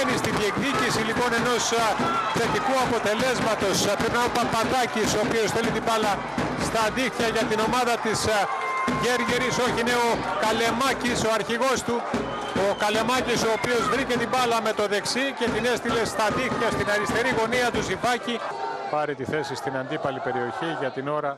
παραμένει στη διεκδίκηση λοιπόν ενός θετικού αποτελέσματος. Περνά ο Παπαδάκης, ο οποίος θέλει την μπάλα στα δίχτυα για την ομάδα της Γέργερης. Όχι, είναι ο Καλεμάκης, ο αρχηγός του. Ο Καλεμάκης, ο οποίος βρήκε την μπάλα με το δεξί και την έστειλε στα δίχτυα στην αριστερή γωνία του Ζιβάκη. Πάρει τη θέση στην αντίπαλη περιοχή για την ώρα.